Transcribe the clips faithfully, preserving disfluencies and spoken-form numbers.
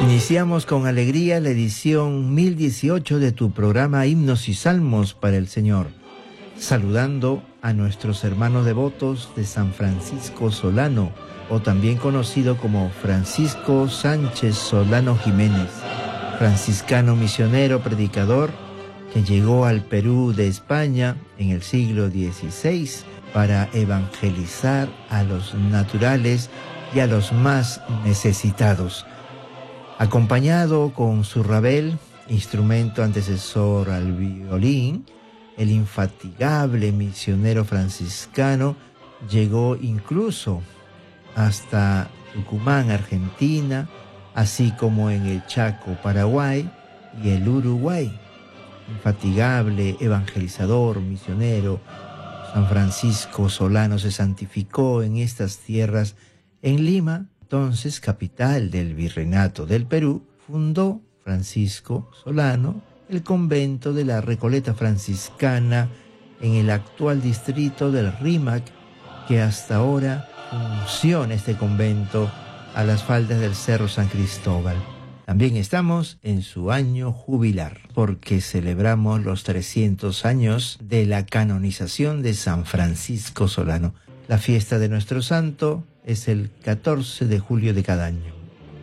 Iniciamos con alegría la edición mil dieciocho de tu programa Himnos y Salmos para el Señor, saludando a nuestros hermanos devotos de San Francisco Solano, o también conocido como Francisco Sánchez Solano Jiménez, franciscano misionero predicador que llegó al Perú de España en el siglo dieciséis para evangelizar a los naturales y a los más necesitados. Acompañado con su rabel, instrumento antecesor al violín, el infatigable misionero franciscano llegó incluso hasta Tucumán, Argentina, así como en el Chaco, Paraguay y el Uruguay. Infatigable evangelizador, misionero, San Francisco Solano se santificó en estas tierras. En Lima, entonces capital del Virreinato del Perú, fundó Francisco Solano el convento de la Recoleta Franciscana en el actual distrito del Rímac, que hasta ahora funciona este convento a las faldas del Cerro San Cristóbal. También estamos en su año jubilar, porque celebramos los trescientos años de la canonización de San Francisco Solano. La fiesta de nuestro santo es el catorce de julio de cada año.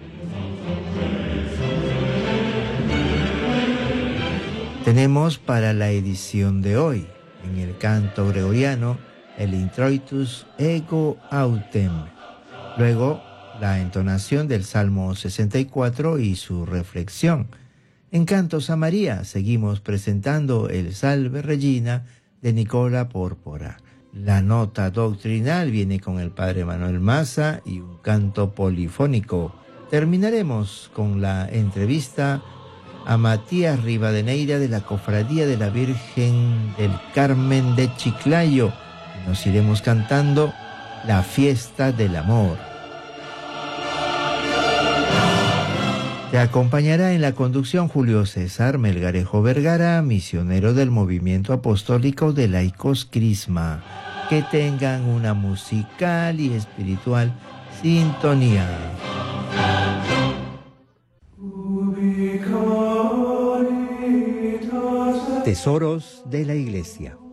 Tenemos para la edición de hoy, en el canto gregoriano, el Introitus Ego Autem. Luego, la entonación del Salmo sesenta y cuatro y su reflexión. En Cantos a María seguimos presentando el Salve Regina de Nicola Pórpora. La nota doctrinal viene con el padre Manuel Maza y un canto polifónico. Terminaremos con la entrevista a Matías Rivadeneira de la Cofradía de la Virgen del Carmen de Chiclayo. Nos iremos cantando La Fiesta del Amor. Te acompañará en la conducción Julio César Melgarejo Vergara, misionero del Movimiento Apostólico de Laicos Crisma. Que tengan una musical y espiritual sintonía. Tesoros de la Iglesia.